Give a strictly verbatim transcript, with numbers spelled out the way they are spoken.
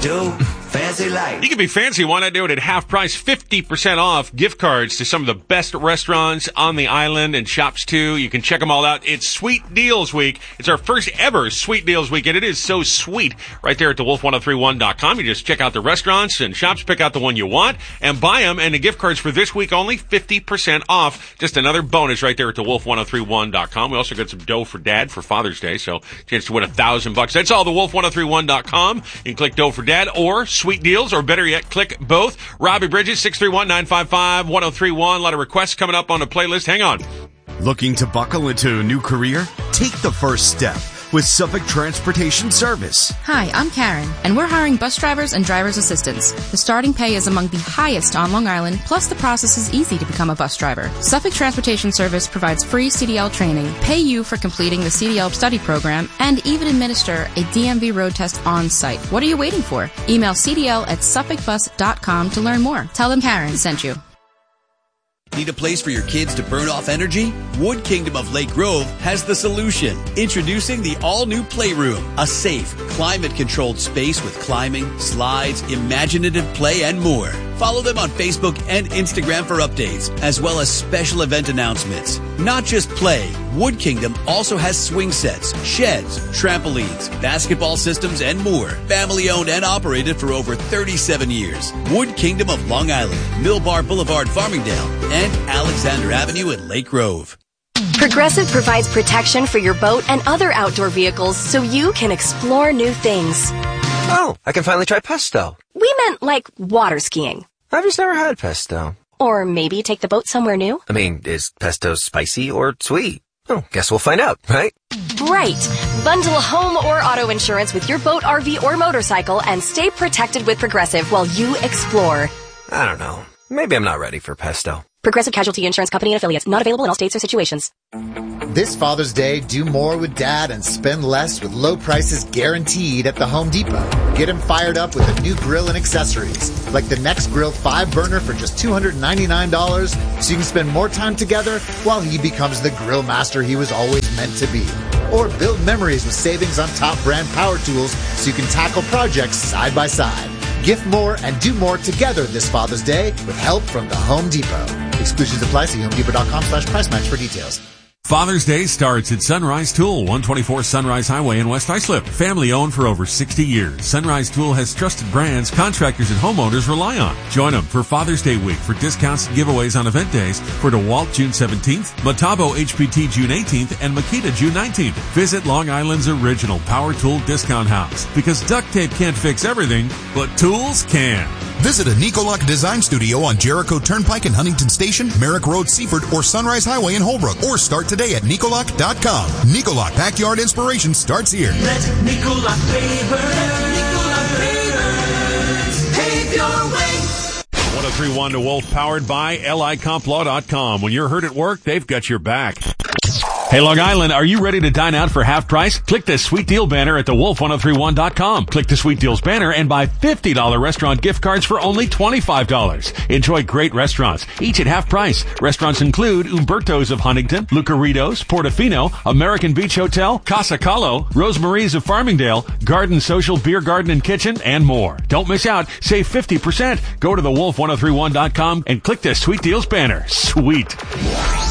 do, fancy like. You can be fancy. Why not do it at half price? fifty percent off gift cards to some of the best restaurants on the island and shops too. You can check them all out. It's Sweet Deals Week. It's our first ever Sweet Deals Week, and it is so sweet right there at the wolf ten thirty-one dot com. You just check out the restaurants and shops, pick out the one you want, and buy them. And the gift cards for this week only fifty percent off. Just another bonus right there at the wolf ten thirty-one dot com. We also got some dough for Dad for Father's Day, so chance to win a thousand bucks. That's all the wolf ten thirty-one dot com. You can click dough for Dad or Sweet Deals, or better yet, click both. Robbie Bridges, six three one, nine five five, one oh three one. A lot of requests coming up on the playlist. Hang on. Looking to buckle into a new career? Take the first step with Suffolk Transportation Service. Hi, I'm Karen, and we're hiring bus drivers and driver's assistants. The starting pay is among the highest on Long Island, plus the process is easy to become a bus driver. Suffolk Transportation Service provides free C D L training, pay you for completing the C D L study program, and even administer a D M V road test on site. What are you waiting for? Email C D L at suffolk bus dot com to learn more. Tell them Karen sent you. Need a place for your kids to burn off energy? Wood Kingdom of Lake Grove has the solution. Introducing the all-new Playroom, a safe, climate-controlled space with climbing, slides, imaginative play, and more. Follow them on Facebook and Instagram for updates, as well as special event announcements. Not just play, Wood Kingdom also has swing sets, sheds, trampolines, basketball systems, and more. Family-owned and operated for over thirty-seven years. Wood Kingdom of Long Island, Millbar Boulevard, Farmingdale, and Alexander Avenue in Lake Grove. Progressive provides protection for your boat and other outdoor vehicles so you can explore new things. Oh, I can finally try pesto. We meant like water skiing. I've just never had pesto. Or maybe take the boat somewhere new. I mean, is pesto spicy or sweet? Oh, guess we'll find out, right? Right. Bundle home or auto insurance with your boat, R V, or motorcycle and stay protected with Progressive while you explore. I don't know. Maybe I'm not ready for pesto. Progressive Casualty Insurance Company and Affiliates. Not available in all states or situations. This Father's Day, do more with Dad and spend less with low prices guaranteed at the Home Depot. Get him fired up with a new grill and accessories, like the Next Grill five burner for just two hundred ninety-nine dollars, so you can spend more time together while he becomes the grill master he was always meant to be. Or build memories with savings on top brand power tools so you can tackle projects side by side. Gift more and do more together this Father's Day with help from the Home Depot. Exclusions apply. See homedepot.com slash price match for details. Father's Day starts at Sunrise Tool, one twenty-four Sunrise Highway in West Islip. Family owned for over sixty years. Sunrise Tool has trusted brands contractors and homeowners rely on. Join them for Father's Day week for discounts and giveaways on event days for DeWalt June seventeenth, Metabo H P T June eighteenth, and Makita June nineteenth. Visit Long Island's original Power Tool Discount House because duct tape can't fix everything, but tools can. Visit a Nicoloc Design Studio on Jericho Turnpike in Huntington Station, Merrick Road, Seaford, or Sunrise Highway in Holbrook, or start today at Nicoloc dot com. Nicoloc Backyard Inspiration starts here. Let Nicoloc pavers, Nicoloc pavers, pave your way. ten thirty-one to Wolf, powered by L I comp law dot com. When you're hurt at work, they've got your back. Hey, Long Island, are you ready to dine out for half price? Click the Sweet Deal banner at the wolf ten thirty-one dot com. Click the Sweet Deals banner and buy fifty dollars restaurant gift cards for only twenty-five dollars. Enjoy great restaurants, each at half price. Restaurants include Umberto's of Huntington, Lucaritos, Portofino, American Beach Hotel, Casa Calo, Rosemary's of Farmingdale, Garden Social Beer Garden and Kitchen, and more. Don't miss out. Save fifty percent. Go to the wolf ten thirty-one dot com and click the Sweet Deals banner. Sweet.